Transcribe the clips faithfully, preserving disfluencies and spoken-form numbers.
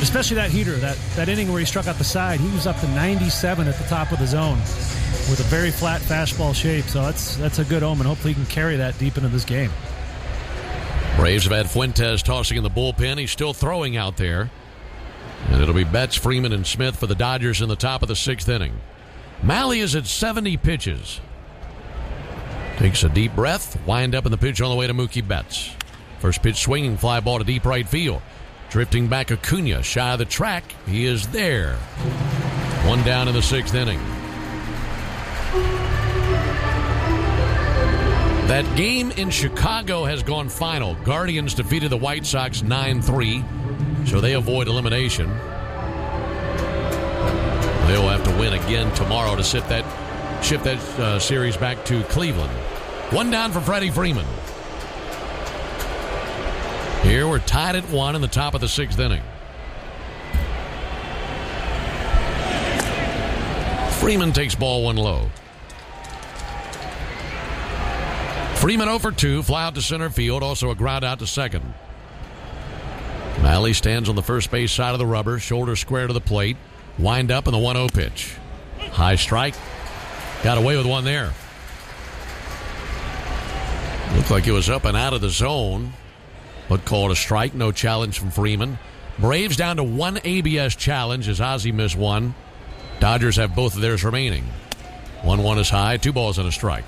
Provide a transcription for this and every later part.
Especially that heater, that, that inning where he struck out the side. He was up to ninety-seven at the top of the zone with a very flat fastball shape. So that's that's a good omen. Hopefully he can carry that deep into this game. Braves have had Fuentes tossing in the bullpen. He's still throwing out there. And it'll be Betts, Freeman, and Smith for the Dodgers in the top of the sixth inning. Mahle is at seventy pitches. Takes a deep breath. Wind up in the pitch on the way to Mookie Betts. First pitch swinging, fly ball to deep right field. Drifting back Acuna, shy of the track. He is there. One down in the sixth inning. That game in Chicago has gone final. Guardians defeated the White Sox nine three, so they avoid elimination. They'll have to win again tomorrow to shift that, shift that uh, series back to Cleveland. One down for Freddie Freeman. Here we're tied at one in the top of the sixth inning. Freeman takes ball one low. Freeman oh for two, fly out to center field, also a ground out to second. Mahle stands on the first base side of the rubber, shoulder square to the plate. Wind up in the one oh pitch. High strike. Got away with one there. Looked like it was up and out of the zone, but called a strike. No challenge from Freeman. Braves down to one A B S challenge as Ozzie missed one. Dodgers have both of theirs remaining. one one is high, two balls and a strike.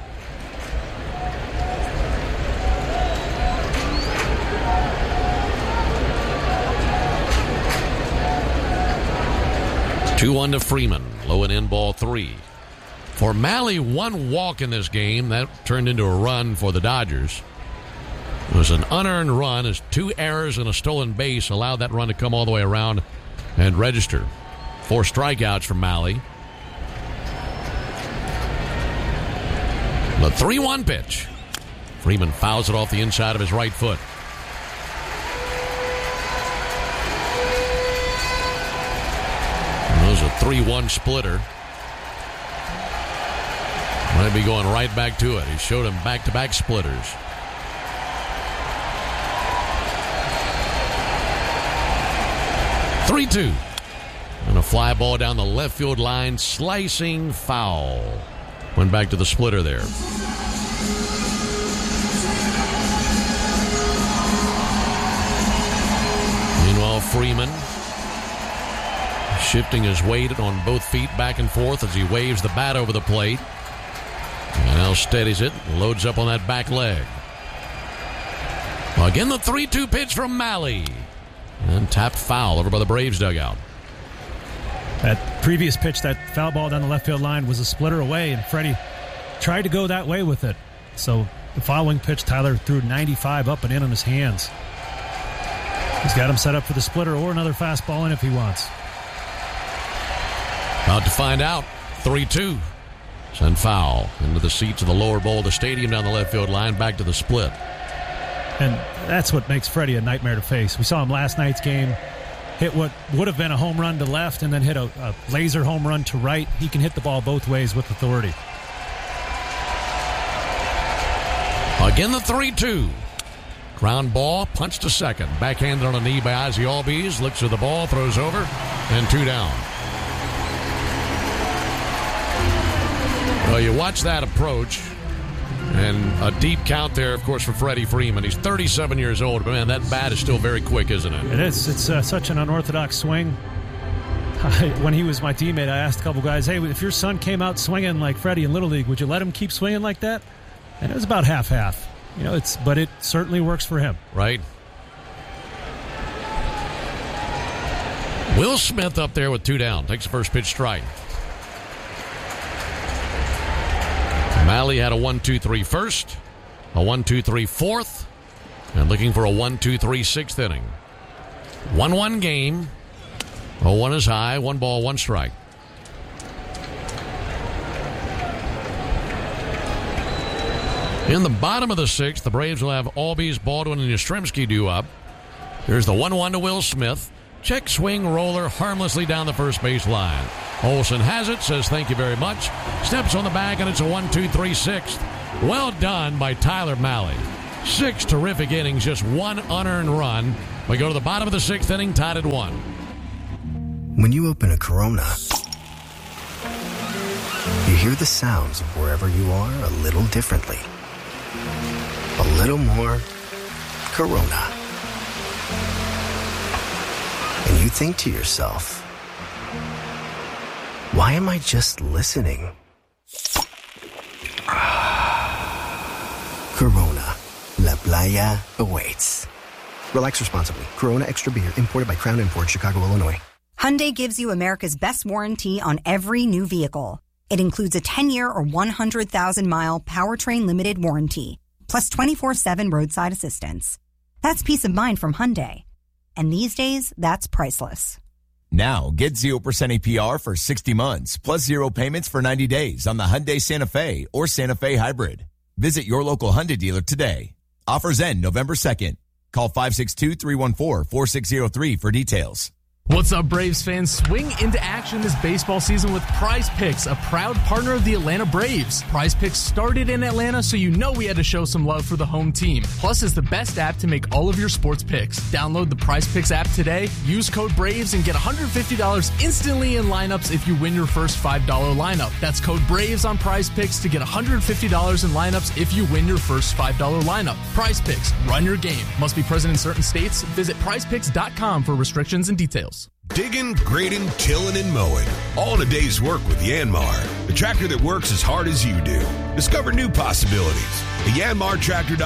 two one to Freeman. Low and in ball three. For Mahle, one walk in this game. That turned into a run for the Dodgers. It was an unearned run as two errors and a stolen base allowed that run to come all the way around and register. Four strikeouts from Mahle. The three one pitch. Freeman fouls it off the inside of his right foot. It was a three one splitter. Might be going right back to it. He showed him back-to-back splitters. three two. And a fly ball down the left field line, slicing foul. Went back to the splitter there. Meanwhile, Freeman shifting his weight on both feet back and forth as he waves the bat over the plate. And now steadies it, loads up on that back leg. Again, the three two pitch from Mahle. And tapped foul over by the Braves dugout. That previous pitch, that foul ball down the left field line, was a splitter away, and Freddie tried to go that way with it. So the following pitch, Tyler threw ninety-five up and in on his hands. He's got him set up for the splitter or another fastball in if he wants. About to find out. three two. Send foul into the seats of the lower bowl of the stadium down the left field line, back to the split. And that's what makes Freddie a nightmare to face. We saw him last night's game hit what would have been a home run to left and then hit a, a laser home run to right. He can hit the ball both ways with authority. Again, the three two. Ground ball, punch to second. Backhanded on a knee by Ozzie Albies. Looks at the ball, throws over, and two down. Well, you watch that approach, and a deep count there, of course, for Freddie Freeman. He's thirty-seven years old, but, man, that bat is still very quick, isn't it? It is. It's uh, such an unorthodox swing. I, when he was my teammate, I asked a couple guys, hey, if your son came out swinging like Freddie in Little League, would you let him keep swinging like that? And it was about half-half. You know, it's but it certainly works for him. Right. Will Smith up there with two down. Takes the first pitch strike. Mahle had a one two three first, a one two three fourth, and looking for a one two three sixth inning. one one game. oh one is high, one ball, one strike. In the bottom of the sixth, the Braves will have Albies, Baldwin, and Yastrzemski due up. There's the one one to Will Smith. Check swing roller harmlessly down the first base line. Olsen has it, says thank you very much. Steps on the bag, and it's a one two three sixth. Well done by Tyler Mahle. Six terrific innings, just one unearned run, We go to the bottom of the sixth inning, tied at one. When you open a Corona, you hear the sounds of wherever you are a little differently. A little more Corona. And you think to yourself, why am I just listening? Corona. La Playa awaits. Relax responsibly. Corona Extra Beer, imported by Crown Imports, Chicago, Illinois. Hyundai gives you America's best warranty on every new vehicle. It includes a ten-year or one hundred thousand mile powertrain limited warranty, plus twenty-four seven roadside assistance. That's peace of mind from Hyundai. And these days, that's priceless. Now, get zero percent A P R for sixty months, plus zero payments for ninety days on the Hyundai Santa Fe or Santa Fe Hybrid. Visit your local Hyundai dealer today. Offers end November second. Call five six two, three one four, four six zero three for details. What's up, Braves fans? Swing into action this baseball season with Prize Picks, a proud partner of the Atlanta Braves. Prize Picks started in Atlanta, so you know we had to show some love for the home team. Plus, it's the best app to make all of your sports picks. Download the Prize Picks app today, use code BRAVES, and get one hundred fifty dollars instantly in lineups if you win your first five dollars lineup. That's code BRAVES on Prize Picks to get one hundred fifty dollars in lineups if you win your first five dollars lineup. Prize Picks, run your game. Must be present in certain states. Visit prize picks dot com for restrictions and details. Digging, grading, tilling, and mowing. All in a day's work with Yanmar, the tractor that works as hard as you do. Discover new possibilities. The Yanmar tractor.